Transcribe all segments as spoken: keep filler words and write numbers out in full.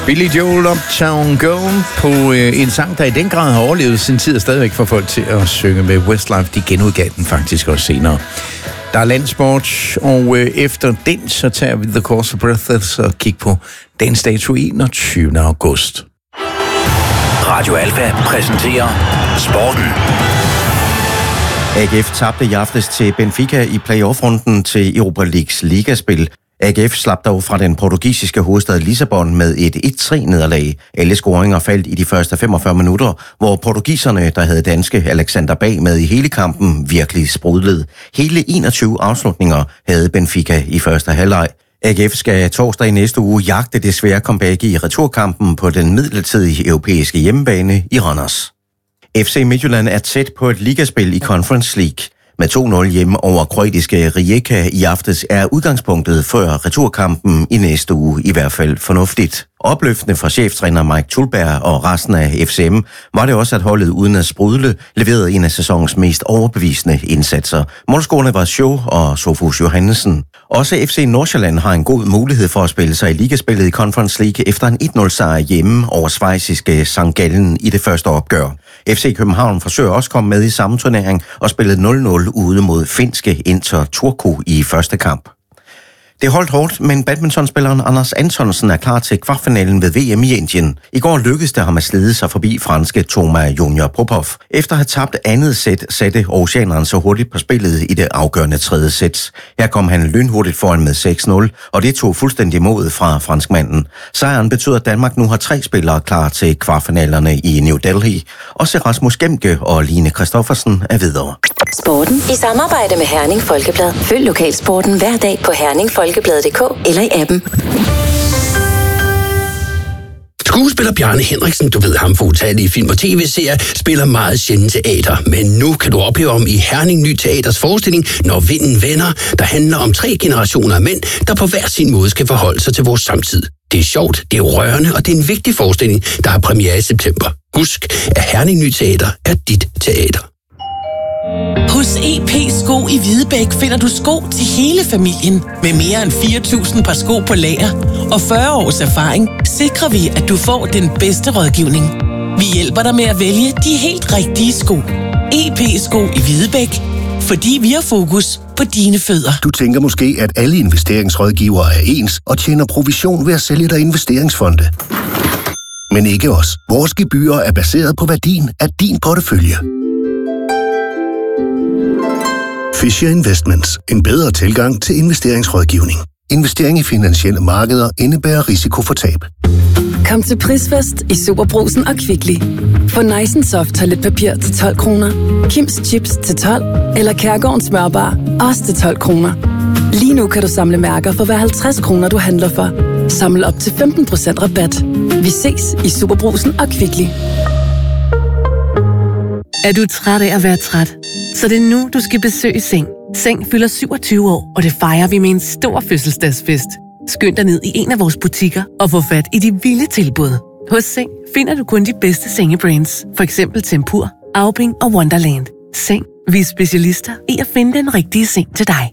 Billy Joel, Uptown Girl, på øh, en sang, der i den grad har overlevet sin tid, og stadigvæk får folk til at synge med Westlife. De genudgav den faktisk også senere. Der er landsport, og øh, efter den, så tager vi The Course of Breathless og kigger på dagens dato enogtyvende august. Radio Alfa præsenterer Sporten. A G F tabte i aftes til Benfica i playoff-runden til Europa Leagues ligaspil. A G F slap dog fra den portugisiske hovedstad Lissabon med et et tre nederlag. Alle scoringer faldt i de første femogfyrre minutter, hvor portugiserne, der havde danske Alexander Bag med i hele kampen, virkelig sprudlede. Hele enogtyve afslutninger havde Benfica i første halvleg. A G F skal torsdag i næste uge jagte det svære comeback i returkampen på den midlertidige europæiske hjemmebane i Randers. F C Midtjylland er tæt på et ligaspil i Conference League. Med to nul hjemme over kroatiske Rijeka i aftes er udgangspunktet før returkampen i næste uge i hvert fald fornuftigt. Opløftende for cheftræner Mike Tulberg og resten af F C M var det også, at holdet uden at sprudle leverede en af sæsonens mest overbevisende indsatser. Målscorerne var Show og Sofus Johannesen. Også F C Nordsjælland har en god mulighed for at spille sig i ligaspillet i Conference League efter en et nul sejr hjemme over schweiziske Sankt Gallen i det første opgør. F C København forsøger også at komme med i samme turnering og spillede nul nul ude mod finske Inter Turku i første kamp. Det holdt hårdt, men badmintonspilleren Anders Antonsen er klar til kvartfinalen ved V M i Indien. I går lykkedes det ham at slide sig forbi franske Thomas Junior Popov. Efter at have tabt andet sæt, satte oceaneren så hurtigt på spillet i det afgørende tredje sæt. Her kom han lynhurtigt foran med seks nul, og det tog fuldstændig mod fra franskmanden. Sejren betyder, at Danmark nu har tre spillere klar til kvartfinalerne i New Delhi. Også Rasmus Gemke og Line Christoffersen er videre. Sporten i samarbejde med Herning Folkeblad. Følg lokalsporten hver dag på herning folkeblad punktum d k eller i appen. Skuespiller Bjarne Henriksen, du ved ham for utallige film og tv-serier, spiller meget sjældent teater. Men nu kan du opleve ham i Herning Ny Teaters forestilling, Når vinden vender, der handler om tre generationer af mænd, der på hver sin måde skal forholde sig til vores samtid. Det er sjovt, det er rørende, og det er en vigtig forestilling, der har premiere i september. Husk, at Herning Ny Teater er dit teater. Hos E P Sko i Hvidebæk finder du sko til hele familien. Med mere end fire tusind par sko på lager og fyrre års erfaring, sikrer vi, at du får den bedste rådgivning. Vi hjælper dig med at vælge de helt rigtige sko. E P Sko i Hvidebæk, fordi vi har fokus på dine fødder. Du tænker måske, at alle investeringsrådgivere er ens og tjener provision ved at sælge dig investeringsfonde. Men ikke os. Vores gebyrer er baseret på værdien af din portefølje. Fisher Investments. En bedre tilgang til investeringsrådgivning. Investering i finansielle markeder indebærer risiko for tab. Kom til Prisfest i Superbrugsen og Kvickly. Få Nice Soft toiletpapir til tolv kroner, Kims Chips til tolv eller Kærgårdens smørbar også til tolv kroner. Lige nu kan du samle mærker for hver halvtreds kroner, du handler for. Samle op til femten procent rabat. Vi ses i Superbrugsen og Kvickly. Er du træt af at være træt? Så det er nu, du skal besøge Seng. Seng fylder syvogtyve år, og det fejrer vi med en stor fødselsdagsfest. Skynd dig ned i en af vores butikker og få fat i de vilde tilbud. Hos Seng finder du kun de bedste sengebrands. For eksempel Tempur, Aubing og Wonderland. Seng. Vi er specialister i at finde den rigtige seng til dig.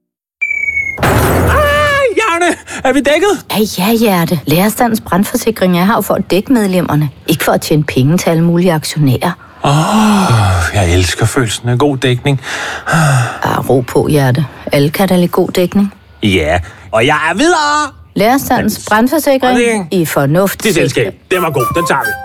Er vi dækket? Ja, ja, Hjerte. Lærerstandens brandforsikring er her for at dække medlemmerne. Ikke for at tjene penge til alle mulige aktionærer. Åh, oh, jeg elsker følelsen af god dækning. Ah, ro på, Hjerte. Alle kan da lide god dækning. Ja, og jeg er videre! Lærerstandens brandforsikring det... i fornuft. Det selskab. Den var god. Den tager vi.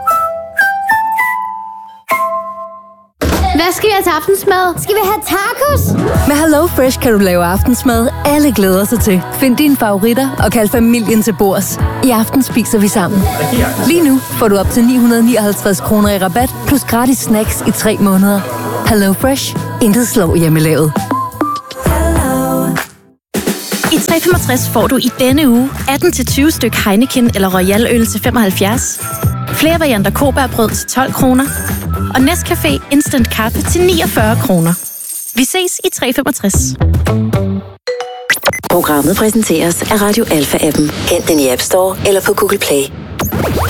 Hvad skal vi have til aftensmad? Skal vi have tacos? Med Hello Fresh kan du lave aftensmad, alle glæder sig til. Find dine favoritter og kald familien til bords. I aften spiser vi sammen. Lige nu får du op til ni hundrede nioghalvtreds kroner i rabat, plus gratis snacks i tre måneder. Hello Fresh. Intet slår hjemmelavet. I tre femogtres får du i denne uge atten til tyve styk Heineken eller Royal Øl til femoghalvfjerds. Flere varianter Kobærbrød til tolv kroner. Og Nescafé Instant Kaffe til niogfyrre kroner. Vi ses i tre femogtres. Programmet præsenteres af Radio Alfa-appen. Hent den i App Store eller på Google Play.